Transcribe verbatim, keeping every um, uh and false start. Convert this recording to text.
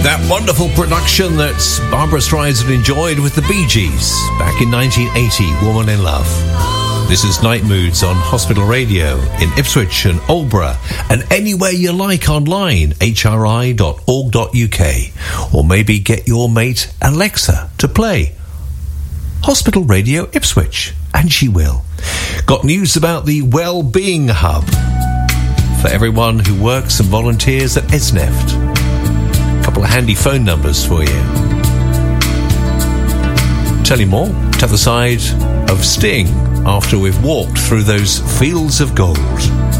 That wonderful production that Barbra Streisand enjoyed with the Bee Gees back in nineteen eighty, Woman in Love. This is Night Moods on Hospital Radio in Ipswich and Aldborough and anywhere you like online, h r i dot org dot u k, or maybe get your mate Alexa to play Hospital Radio Ipswich, and she will. Got news about the Wellbeing Hub for everyone who works and volunteers at ESNEFT. Couple of handy phone numbers for you. Tell you more, t'other side of Sting after we've walked through those fields of gold.